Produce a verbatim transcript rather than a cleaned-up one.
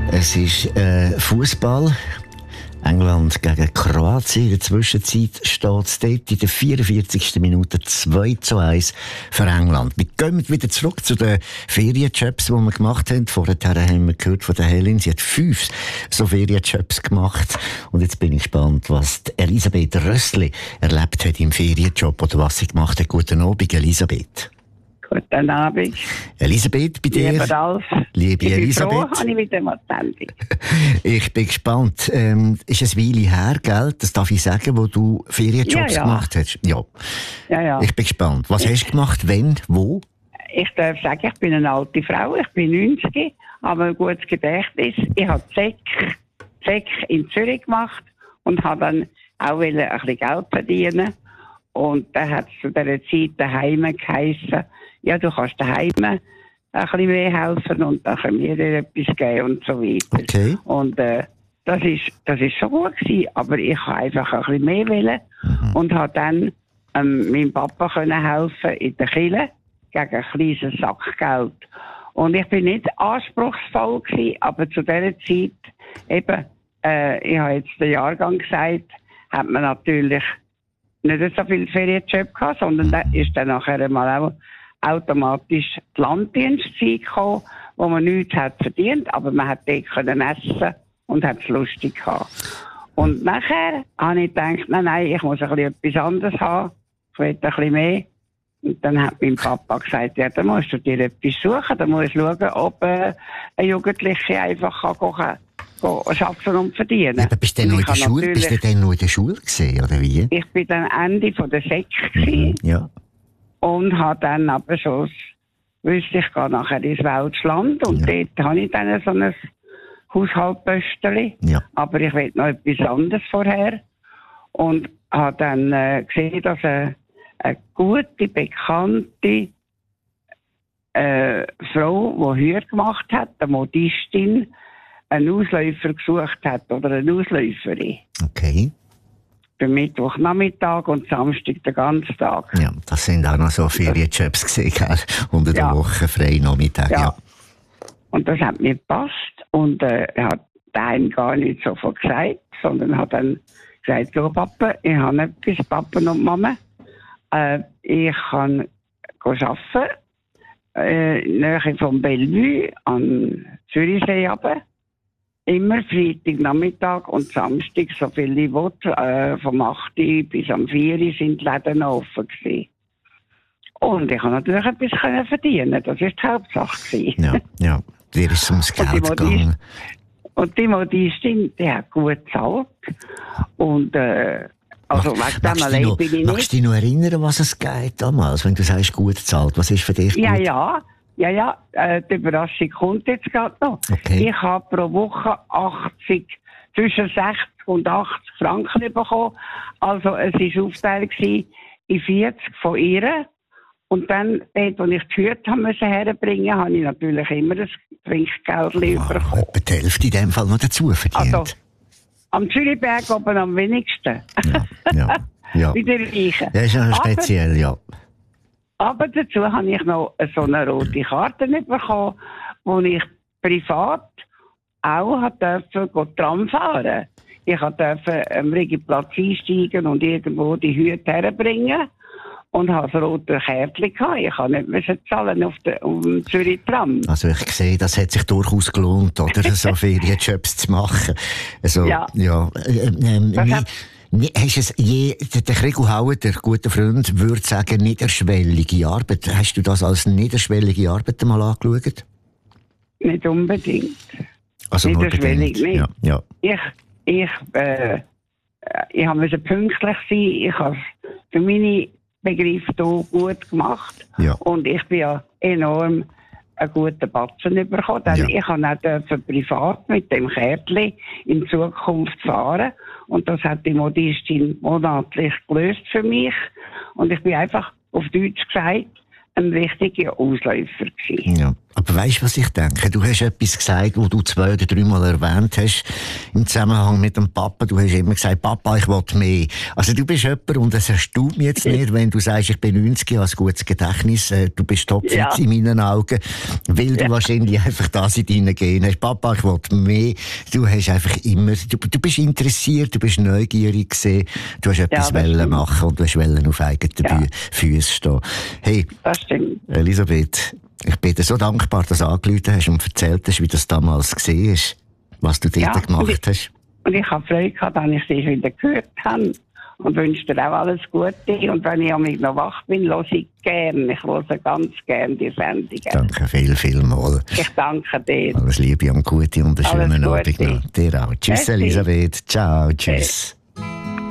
Es ist äh, Fußball. England gegen Kroatien. In der Zwischenzeit steht es dort in der vierundvierzigsten Minute zwei zu eins für England. Wir gehen wieder zurück zu den Ferienjobs, die wir gemacht haben. Vorher haben wir gehört von der Helen, sie hat fünf so Ferienjobs gemacht. Und jetzt bin ich gespannt, was die Elisabeth Rössli erlebt hat im Ferienjob oder was sie gemacht hat. Guten Abend, Elisabeth. Guten Abend. Elisabeth, bei dir. Lieber Ralf. Liebe ich bin Elisabeth. froh, habe ich wieder mal die Sendung. Ich bin gespannt. Ähm, ist es eine Weile her, gell? Das darf ich sagen, wo du Ferienjobs Ja, ja. gemacht hast? Ja. Ja, ja. Ich bin gespannt. Was hast du gemacht? Wann? Wo? Ich darf sagen, ich bin eine alte Frau. Ich bin neunzig, habe ein gutes Gedächtnis. Ich habe Zeck, Zeck in Zürich gemacht und habe dann auch ein bisschen Geld verdienen. Und dann hat es zu dieser Zeit daheim geheissen, ja, du kannst daheim ein bisschen mehr helfen und dann können wir dir etwas geben und so weiter. Okay. Und äh, das ist das ist schon gut gewesen, aber ich habe einfach ein bisschen mehr wollen mhm. und habe dann ähm, meinem Papa können helfen in der Kirche gegen ein kleines Sackgeld. Und ich bin nicht anspruchsvoll gewesen, aber zu dieser Zeit eben, äh, ich habe jetzt den Jahrgang gesagt, hat man natürlich nicht so viel Ferienjob gehabt, sondern da ist dann nachher einmal auch automatisch die Landdienstzeit gekommen, wo man nichts hat verdient, aber man hat dort können essen und hat es lustig gehabt. Und nachher habe ich gedacht, nein, nein, ich muss ein bisschen etwas anderes haben, ich will ein bisschen mehr. Und dann hat mein Papa gesagt, ja, dann musst du dir etwas suchen, dann musst du schauen, ob äh, eine Jugendliche einfach kann gehen, gehen, arbeiten und verdienen. Ja, aber bist du denn noch in der Schule? Bist du denn noch in der Schule gewesen, oder wie? Ich bin dann Ende von der Sek gewesen. Ja. Und habe dann aber schon, wusste ich, gehe nachher ins Welschland. Und ja. dort habe ich dann so ein Haushaltpöstchen. Ja. Aber ich will noch etwas anderes vorher. Und habe dann äh, gesehen, dass eine, eine gute, bekannte äh, Frau, die Heuer gemacht hat, eine Modistin, einen Ausläufer gesucht hat oder eine Ausläuferin. Okay. Für Mittwochnachmittag und Samstag den ganzen Tag. Ja, das sind auch noch so Ferienjobs gesehen, gell? Unter der ja. Woche, frei Nachmittag, ja. ja. Und das hat mir gepasst. Und äh, er hat daheim gar nicht so viel gesagt, sondern hat dann gesagt, so Papa, ich habe etwas, Papa und Mama. Äh, ich kann arbeiten, äh, in der Nähe vom Bellevue an Zürichsee runter. Immer Freitag Nachmittag und Samstag, so viel ich wollte, äh, vom acht bis am vier sind die Läden offen gewesen. Und ich konnte natürlich etwas können verdienen, das war die Hauptsache. Ja, ja, dir ist es ums Geld gegangen. Und die Modistin, die hat gut gezahlt. Und, äh, also, Mach, magst du dich noch, bin ich magst dich noch erinnern, was es geht damals, wenn du sagst, gut gezahlt? Was ist für dich gut? Ja, ja. Ja, ja, äh, die Überraschung kommt jetzt gerade noch. Okay. Ich habe pro Woche achtzig, zwischen sechzig und achtzig Franken bekommen. Also es war aufgeteilt in vierzig von ihr. Und dann, dort, wo ich die Hüte herbringen musste, habe ich natürlich immer das Trinkgeld wow, bekommen. Etwa die Hälfte in dem Fall noch dazu verdient. Also, am Zürichberg oben am wenigsten. Ja, ja, ja. Bei den Reichen. Das ist ja speziell, ja. Aber dazu habe ich noch so eine rote Karte bekommen, wo ich privat auch durfte Tram fahren. Ich durfte am Rigiplatz einsteigen und irgendwo die Hüte herbringen. Und habe das rote Kärtchen gehabt. Ich kann nicht zahlen auf der um Zürich Tram. Also ich sehe, das hat sich durchaus gelohnt, oder? So Ferienjobs zu machen. Also, ja. ja äh, äh, Hast du es je, der Gregor Hauer, der gute Freund, würde sagen, niederschwellige Arbeit. Hast du das als niederschwellige Arbeit einmal angeschaut? Nicht unbedingt. Also niederschwellig nicht. Ja, ja. Ich, ich, äh, ich musste pünktlich sein. Ich habe für meine Begriffe hier gut gemacht. Ja. Und ich bin ja enorm einen guten Batzen bekommen. Denn ja. ich kann auch privat mit dem Kärtchen in Zukunft fahren. Und das hat die Modistin monatlich gelöst für mich. Und ich bin einfach, auf Deutsch gesagt, ein richtiger Ausläufer gewesen. Ja. Aber weißt du, was ich denke? Du hast etwas gesagt, wo du zwei oder dreimal erwähnt hast, im Zusammenhang mit dem Papa. Du hast immer gesagt, Papa, ich will mehr. Also du bist jemand, und es erstaunt mich jetzt nicht, wenn du sagst, ich bin neunzig, ich habe ein gutes Gedächtnis, du bist topfit ja. in meinen Augen, weil du ja. wahrscheinlich einfach das in deinen Genen hast. Papa, ich will mehr. Du hast einfach immer, du, du bist interessiert, du bist neugierig gewesen, du hast etwas ja, wollen machen und du hast wollen auf eigenen ja. Füßen stehen. Hey, das stimmt. Elisabeth, ich bin dir so dankbar, dass du angerufen hast und erzählt hast, wie das damals gesehen ist, was du dort ja, gemacht und ich, hast. Und ich habe Freude gehabt, dass ich dich wieder gehört habe. Und wünsche dir auch alles Gute. Und wenn ich an mich noch wach bin, höre ich gerne. Ich höre ganz gerne die Sendungen. Danke viel, viel mal. Ich danke dir. Alles Liebe und Gute und einen schönen Abend noch. Dir auch. Tschüss, Elisabeth. Ciao, tschüss.